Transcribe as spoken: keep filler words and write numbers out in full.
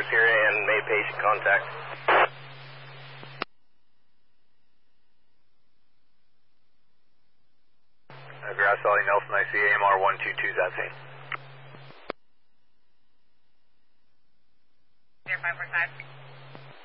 Mars here and made patient contact. Uh, Grass Valley Nelson, I see A M R one two two, that's it. zero five four five.